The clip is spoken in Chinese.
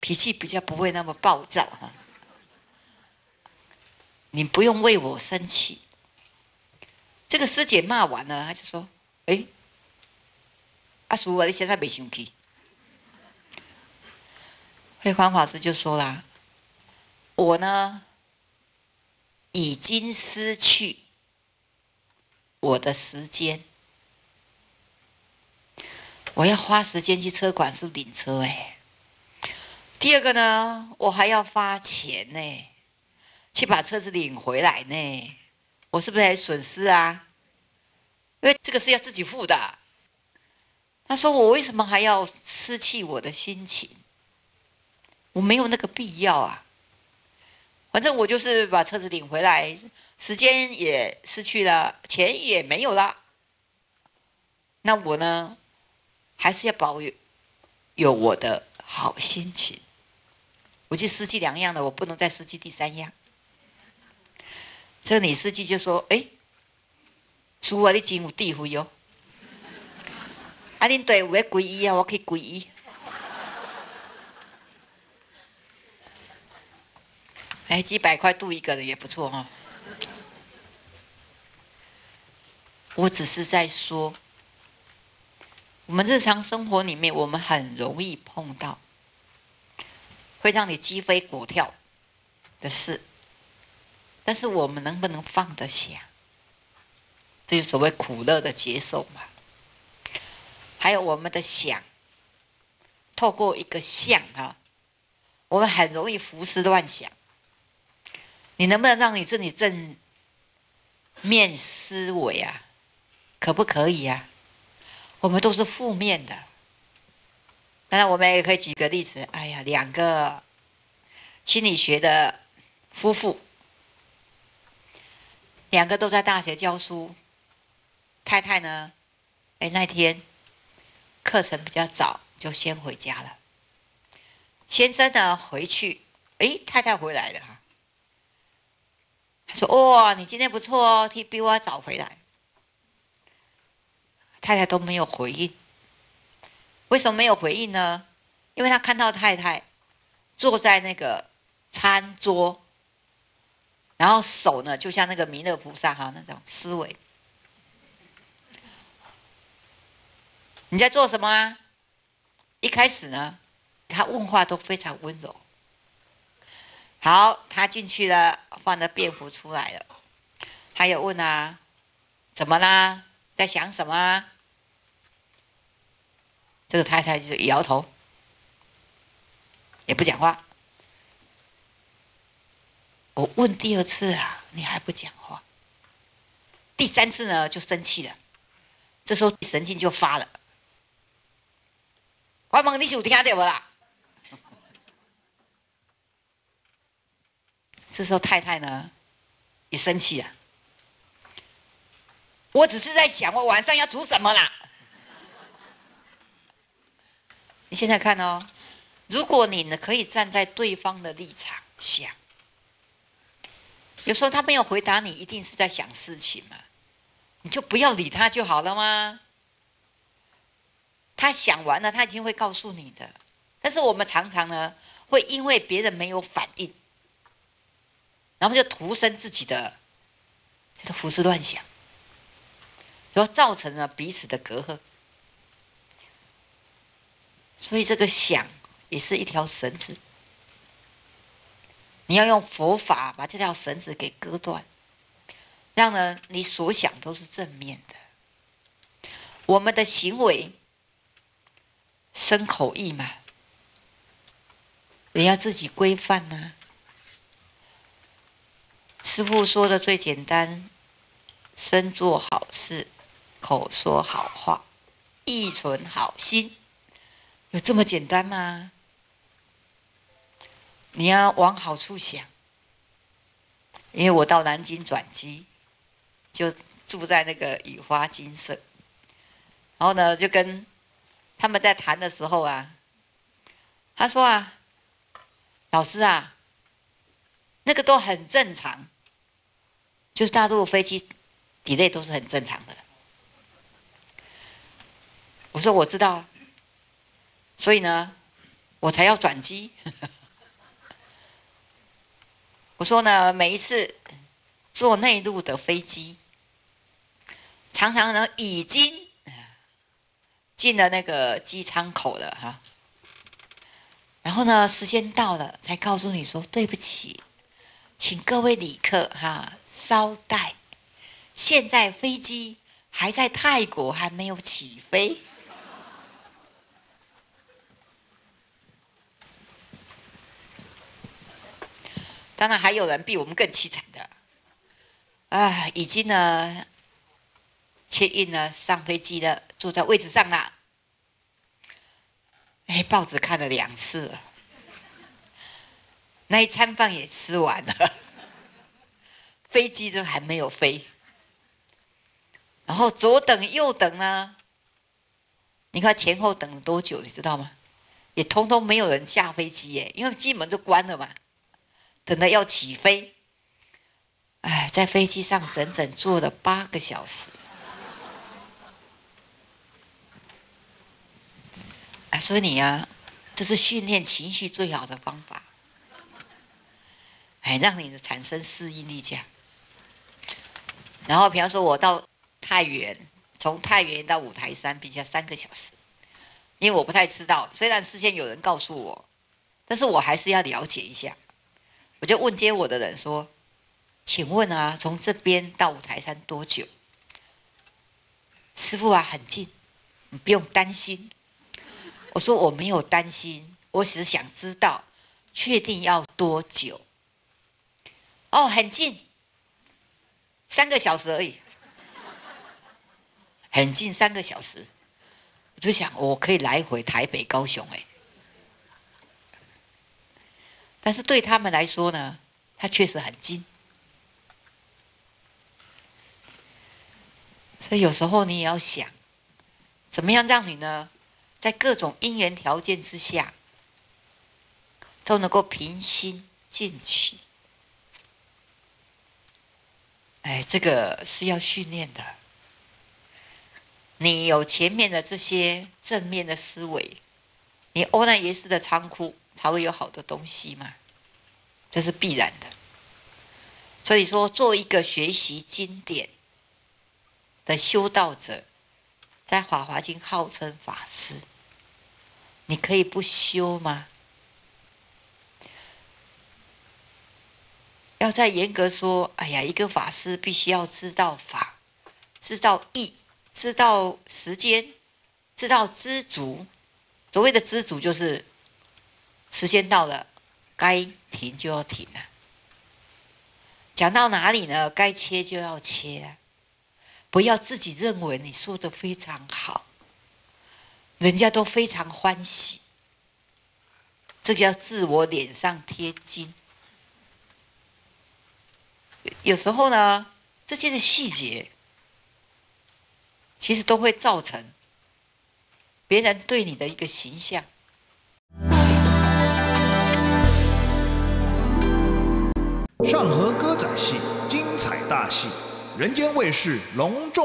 脾气比较不会那么暴躁哈。你不用为我生气。这个师姐骂完了，她就说：“哎，阿叔啊，你现在没生气？”慧宽法师就说啦：“我呢，已经失去我的时间，我要花时间去车管所领车哎。第二个呢，我还要花钱呢，去把车子领回来呢，我是不是还损失啊？因为这个是要自己付的。”他说：“我为什么还要失去我的心情？我没有那个必要啊。反正我就是把车子领回来，时间也失去了，钱也没有了。那我呢，还是要保有我的好心情。我就失去2样了，我不能再失去第3样。”这个女司机就说：“哎，师父啊，你真有智慧哦。啊，恁队有在皈依啊，我去皈依。”哎，几百块度一个人也不错哈。我只是在说，我们日常生活里面，我们很容易碰到会让你鸡飞狗跳的事，但是我们能不能放得下？这就所谓苦乐的接受嘛。还有我们的想，透过一个相啊，我们很容易胡思乱想。你能不能让你自己正面思维啊？可不可以啊？我们都是负面的。当然，我们也可以举个例子。哎呀，2个心理学的夫妇，2个都在大学教书。太太呢，哎，那天课程比较早，就先回家了。先生呢，回去，哎，太太回来了哈。他说：“哇，你今天不错哦，比我早回来。”太太都没有回应。为什么没有回应呢？因为他看到太太坐在那个餐桌，然后手呢就像那个弥勒菩萨哈那种思维。你在做什么啊？一开始呢，他问话都非常温柔。好，他进去了，换了便服出来了。他有问啊，怎么啦？在想什么啊？这个太太就摇头，也不讲话。我问第2次啊，你还不讲话。第3次呢，就生气了。这时候神经就发了。我问你是有听到不啦？这时候太太呢，也生气了。我只是在想，我晚上要煮什么啦。你现在看哦，如果你呢可以站在对方的立场想，有时候他没有回答你，一定是在想事情嘛，你就不要理他就好了吗？他想完了，他一定会告诉你的。但是我们常常呢，会因为别人没有反应，然后就徒生自己的胡思乱想，然后造成了彼此的隔阂。所以这个想也是一条绳子，你要用佛法把这条绳子给割断，让呢你所想都是正面的。我们的行为身口意嘛，人要自己规范啊。师父说的最简单，身做好事，口说好话，意存好心，有这么简单吗？你要往好处想。因为我到南京转机，就住在那个雨花精舍，然后呢，就跟他们在谈的时候啊，他说啊，老师啊，那个都很正常，就是大陆飞机 delay 都是很正常的。我说我知道，所以呢， 我才要转机。我说呢，每一次坐内陆的飞机，常常呢已经进了那个机舱口了哈，然后呢时间到了才告诉你说对不起，请各位旅客哈稍待，现在飞机还在泰国，还没有起飞。当然还有人比我们更凄惨的，已经呢check in了，上飞机了，坐在位置上了。报纸看了2次了，那一餐饭也吃完了，飞机都还没有飞，然后左等右等呢，你看前后等了多久，你知道吗？也通通没有人下飞机耶，因为机门都关了嘛。等到要起飞，在飞机上整整坐了8个小时。所以你啊，这是训练情绪最好的方法，让你产生适应力这样。然后比方说我到太原，从太原到五台山必须要3个小时，因为我不太知道，虽然事先有人告诉我，但是我还是要了解一下。我就问接我的人说，请问啊，从这边到五台山多久？师父啊，很近，你不用担心。我说我没有担心，我只是想知道确定要多久。哦，很近，3个小时而已，很近3个小时。我就想我可以来回台北高雄但是对他们来说呢，它确实很近。所以有时候你也要想，怎么样让你呢，在各种因缘条件之下，都能够平心静气。这个是要训练的。你有前面的这些正面的思维，你欧奈耶识的仓库才会有好的东西嘛，这是必然的。所以说，做一个学习经典的修道者，在《法华经》号称法师，你可以不修吗？要再严格说，一个法师必须要知道法，知道义，知道时间，知道知足。所谓的知足，就是时间到了，该停就要停了。讲到哪里呢？该切就要切不要自己认为你说的非常好，人家都非常欢喜，这叫自我脸上贴金。有时候呢，这些的细节，其实都会造成别人对你的一个形象。 上河歌仔戏精彩大戏，人间卫视隆重